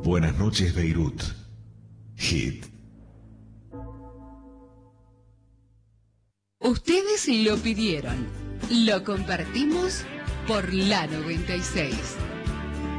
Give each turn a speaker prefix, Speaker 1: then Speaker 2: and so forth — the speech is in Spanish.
Speaker 1: Buenas noches, Beirut. Hit.
Speaker 2: Ustedes lo pidieron. Lo compartimos por la 96.